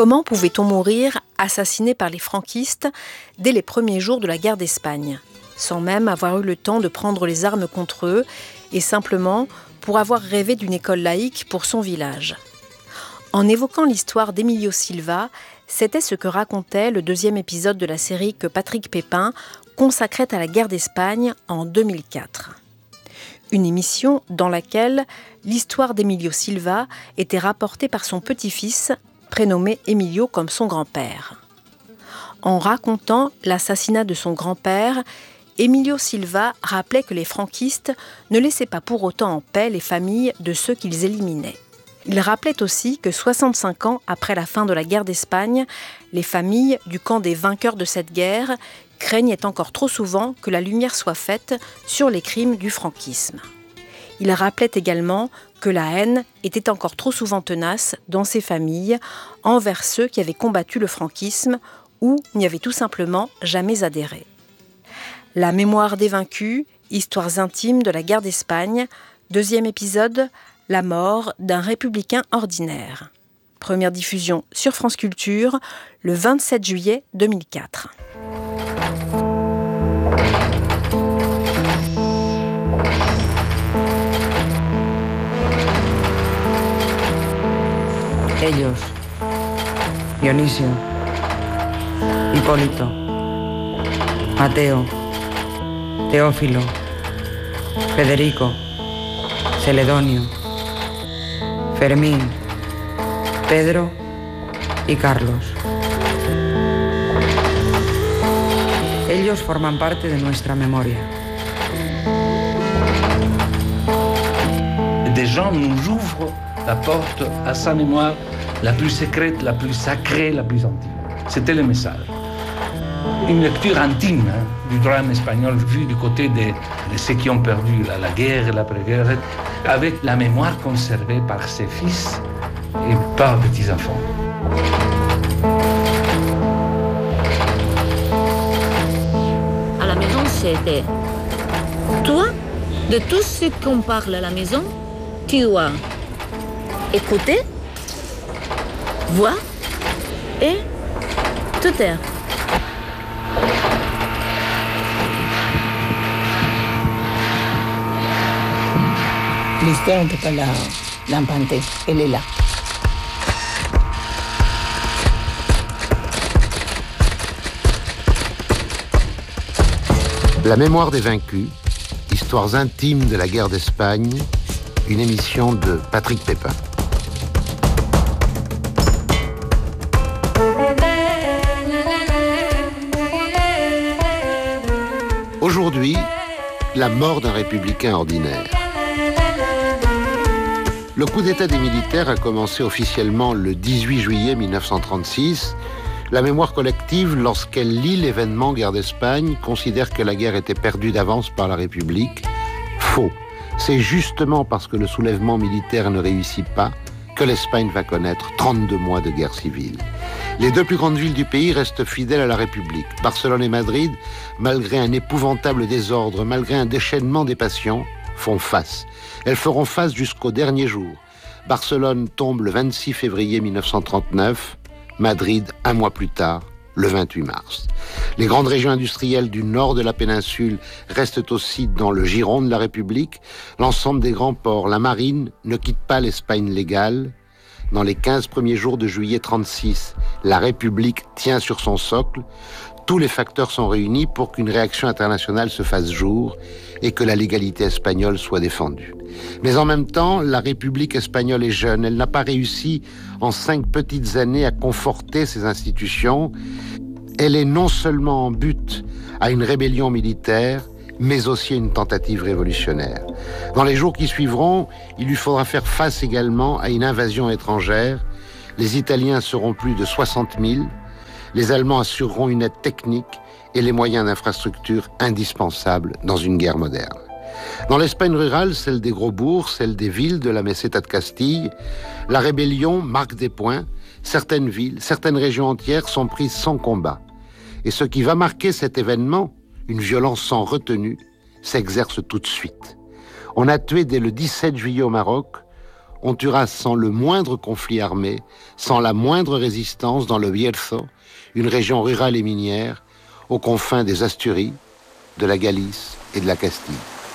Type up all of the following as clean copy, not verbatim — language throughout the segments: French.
Comment pouvait-on mourir assassiné par les franquistes dès les premiers jours de la guerre d'Espagne, sans même avoir eu le temps de prendre les armes contre eux et simplement pour avoir rêvé d'une école laïque pour son village? En évoquant l'histoire d'Emilio Silva, c'était ce que racontait le 2e épisode de la série que Patrick Pépin consacrait à la guerre d'Espagne en 2004. Une émission dans laquelle l'histoire d'Emilio Silva était rapportée par son petit-fils, prénommé Emilio comme son grand-père. En racontant l'assassinat de son grand-père, Emilio Silva rappelait que les franquistes ne laissaient pas pour autant en paix les familles de ceux qu'ils éliminaient. Il rappelait aussi que 65 ans après la fin de la guerre d'Espagne, les familles du camp des vainqueurs de cette guerre craignaient encore trop souvent que la lumière soit faite sur les crimes du franquisme. Il rappelait également que la haine était encore trop souvent tenace dans ces familles envers ceux qui avaient combattu le franquisme ou n'y avaient tout simplement jamais adhéré. La mémoire des vaincus, histoires intimes de la guerre d'Espagne, 2e épisode, la mort d'un républicain ordinaire. Première diffusion sur France Culture le 27 juillet 2004. Ellos, Dionisio, Hipólito, Mateo, Teófilo, Federico, Celedonio, Fermín, Pedro y Carlos. Ellos forman parte de nuestra memoria. Des gens nous ouvrent la porte à sa mémoire la plus secrète, la plus sacrée, la plus intime. C'était le message. Une lecture intime du drame espagnol vu du côté de ceux qui ont perdu la guerre et l'après-guerre, avec la mémoire conservée par ses fils et par petits-enfants. À la maison, c'était toi, de tout ce qu'on parle à la maison, tu dois écouter, voir et te taire. L'histoire de l'Infanté, elle est là. La mémoire des vaincus, histoires intimes de la guerre d'Espagne, une émission de Patrick Pépin. Aujourd'hui, la mort d'un républicain ordinaire. Le coup d'État des militaires a commencé officiellement le 18 juillet 1936. La mémoire collective, lorsqu'elle lit l'événement guerre d'Espagne, considère que la guerre était perdue d'avance par la République. Faux. C'est justement parce que le soulèvement militaire ne réussit pas que l'Espagne va connaître 32 mois de guerre civile. Les 2 plus grandes villes du pays restent fidèles à la République. Barcelone et Madrid, malgré un épouvantable désordre, malgré un déchaînement des passions, font face. Elles feront face jusqu'au dernier jour. Barcelone tombe le 26 février 1939, Madrid 1 mois plus tard, le 28 mars. Les grandes régions industrielles du nord de la péninsule restent aussi dans le giron de la République. L'ensemble des grands ports, la marine ne quitte pas l'Espagne légale. Dans les 15 premiers jours de juillet 1936, la République tient sur son socle. Tous les facteurs sont réunis pour qu'une réaction internationale se fasse jour et que la légalité espagnole soit défendue. Mais en même temps, la République espagnole est jeune. Elle n'a pas réussi en 5 petites années à conforter ses institutions. Elle est non seulement en butte à une rébellion militaire, mais aussi à une tentative révolutionnaire. Dans les jours qui suivront, il lui faudra faire face également à une invasion étrangère. Les Italiens seront plus de 60 000. Les Allemands assureront une aide technique et les moyens d'infrastructure indispensables dans une guerre moderne. Dans l'Espagne rurale, celle des gros bourgs, celle des villes de la Meseta de Castille, la rébellion marque des points. Certaines villes, certaines régions entières sont prises sans combat. Et ce qui va marquer cet événement, une violence sans retenue, s'exerce tout de suite. On a tué dès le 17 juillet au Maroc, on tuera sans le moindre conflit armé, sans la moindre résistance dans le Bierzo, une région rurale et minière, aux confins des Asturies, de la Galice et de la Castille.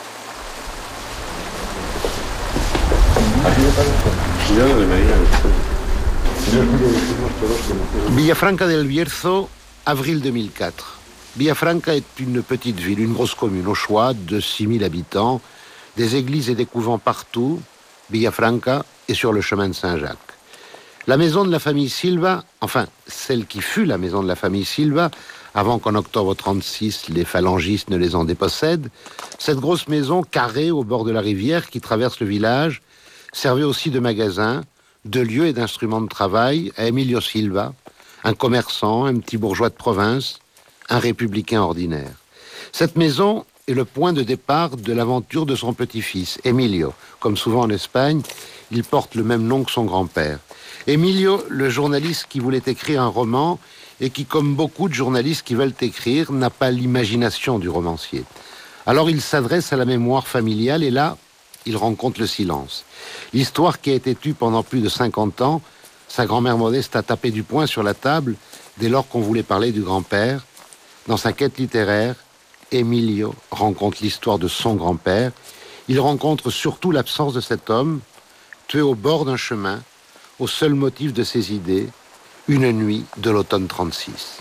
Villafranca del Bierzo, avril 2004. Villafranca est une petite ville, une grosse commune, au choix de 6000 habitants, des églises et des couvents partout. Villafranca est sur le chemin de Saint-Jacques. La maison de la famille Silva, enfin, celle qui fut la maison de la famille Silva, avant qu'en octobre 36, les phalangistes ne les en dépossèdent, cette grosse maison carrée au bord de la rivière qui traverse le village, servait aussi de magasin, de lieu et d'instrument de travail à Emilio Silva, un commerçant, un petit bourgeois de province, un républicain ordinaire. Cette maison est le point de départ de l'aventure de son petit-fils, Emilio. Comme souvent en Espagne, il porte le même nom que son grand-père. Emilio, le journaliste qui voulait écrire un roman et qui, comme beaucoup de journalistes qui veulent écrire, n'a pas l'imagination du romancier. Alors il s'adresse à la mémoire familiale et là, il rencontre le silence. L'histoire qui a été tue pendant plus de 50 ans, sa grand-mère Modeste a tapé du poing sur la table dès lors qu'on voulait parler du grand-père. Dans sa quête littéraire, Emilio rencontre l'histoire de son grand-père. Il rencontre surtout l'absence de cet homme, tué au bord d'un chemin, au seul motif de ses idées, une nuit de l'automne 36.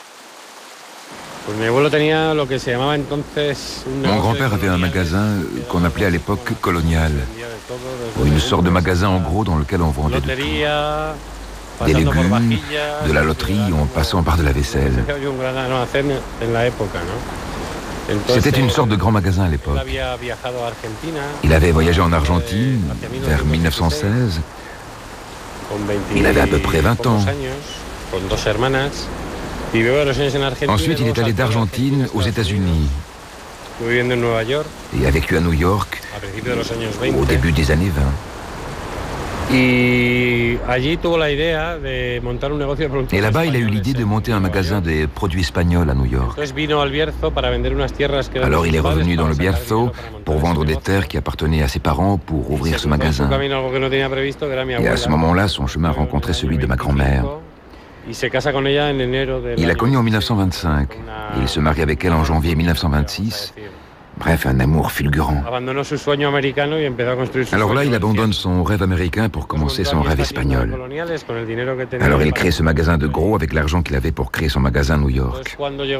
Mon grand-père avait un magasin qu'on appelait à l'époque colonial, une sorte de magasin en gros dans lequel on vendait de tout. Des légumes, de la loterie en passant par de la vaisselle. C'était une sorte de grand magasin à l'époque. Il avait voyagé en Argentine vers 1916. Il avait à peu près 20 ans. Ensuite, il est allé d'Argentine aux États-Unis et a vécu à New York au début des années 20. Et là-bas, il a eu l'idée de monter un magasin des produits espagnols à New York. Alors il est revenu dans le Bierzo pour vendre des terres qui appartenaient à ses parents pour ouvrir ce magasin. Et à ce moment-là, son chemin rencontrait celui de ma grand-mère. Il l'a connue en 1925 et il se marie avec elle en janvier 1926. Bref, un amour fulgurant. Alors là, il abandonne son rêve américain pour commencer son rêve espagnol. Alors il crée ce magasin de gros avec l'argent qu'il avait pour créer son magasin à New York.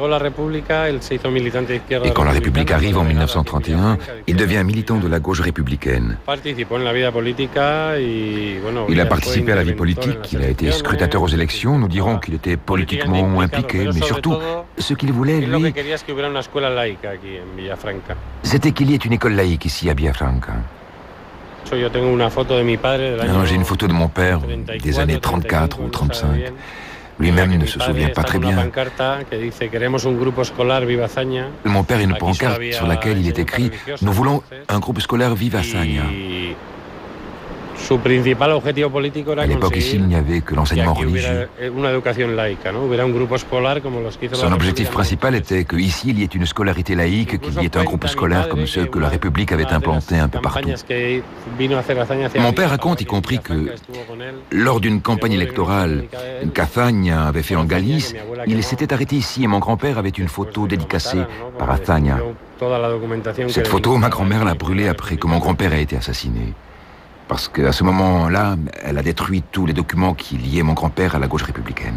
Et quand la République arrive en 1931, il devient militant de la gauche républicaine. Il a participé à la vie politique, il a été scrutateur aux élections. Nous dirons qu'il était politiquement impliqué, mais surtout, ce qu'il voulait, lui, c'était qu'il y ait une école laïque ici à Villafranca. J'ai une photo de mon père des années 34 ou 35. Lui-même ne se souvient pas très bien. Mon père a une pancarte sur laquelle il est écrit « Nous voulons un groupe scolaire Vivasaña ». À l'époque ici, il n'y avait que l'enseignement religieux. Son objectif principal était qu'ici, il y ait une scolarité laïque, qu'il y ait un groupe scolaire comme ceux que la République avait implantés un peu partout. Mon père raconte, y compris que lors d'une campagne électorale qu'Azaña avait fait en Galice, il s'était arrêté ici et mon grand-père avait une photo dédicacée par Azaña. Cette photo, ma grand-mère l'a brûlée après que mon grand-père ait été assassiné. Parce qu'à ce moment-là, elle a détruit tous les documents qui liaient mon grand-père à la gauche républicaine.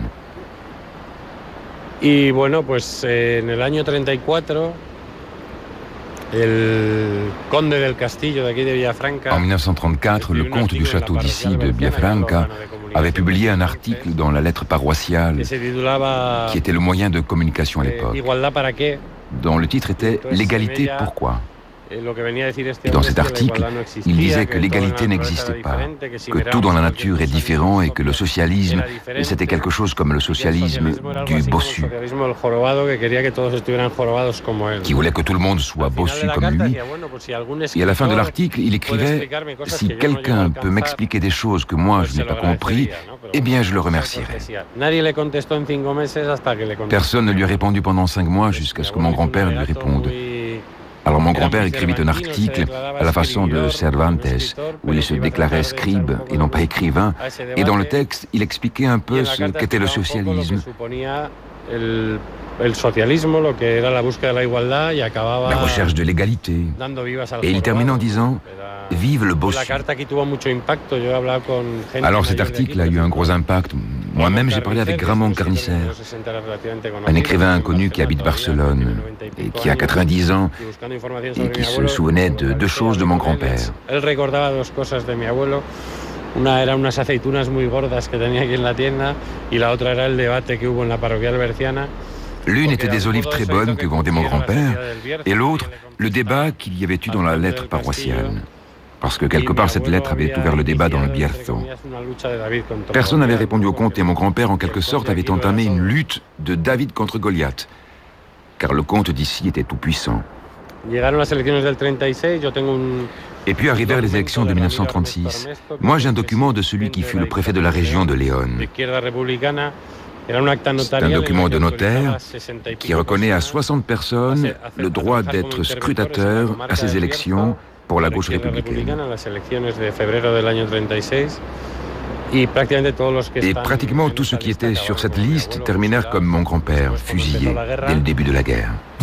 Et bueno, pues en el año 34, en 1934, le comte du château d'ici de Villafranca avait publié un article dans la lettre paroissiale qui était le moyen de communication à l'époque, dont le titre était « L'égalité, pourquoi ?» Et dans cet article, il disait que l'égalité n'existait pas, que tout dans la nature est différent et que le socialisme, c'était quelque chose comme le socialisme du bossu, qui voulait que tout le monde soit bossu comme lui. Et à la fin de l'article, il écrivait « Si quelqu'un peut m'expliquer des choses que moi je n'ai pas compris, eh bien je le remercierai. » Personne ne lui a répondu pendant 5 mois jusqu'à ce que mon grand-père lui réponde. Alors mon grand-père écrivit un article à la façon de Cervantes, où il se déclarait scribe et non pas écrivain, et dans le texte, il expliquait un peu ce qu'était le socialisme. La recherche de l'égalité. Et il termine en disant « Vive le bossu ». Alors cet article a eu un gros impact. Moi-même, j'ai parlé avec Ramon Carnicer, un écrivain inconnu qui habite Barcelone et qui a 90 ans et qui se souvenait de deux choses de mon grand-père. Una era unas aceitunas muy gordas que tenía aquí en la tienda y la otra era el debate que hubo en la parroquial berciana. L'une était des olives très bonnes que vendait mon grand-père, et l'autre, le débat qu'il y avait eu dans la lettre paroissiale. Parce que quelque part, cette lettre avait ouvert le débat dans le Bierzo. Personne n'avait répondu au comte et mon grand-père, en quelque sorte, avait entamé une lutte de David contre Goliath. Car le comte d'ici était tout-puissant. Et puis arrivèrent les élections de 1936. Moi, j'ai un document de celui qui fut le préfet de la région de Léon. C'est un document de notaire qui reconnaît à 60 personnes le droit d'être scrutateur à ces élections pour la gauche républicaine. Et pratiquement tous ceux qui étaient sur cette liste terminèrent comme mon grand-père, fusillés dès le début de la guerre.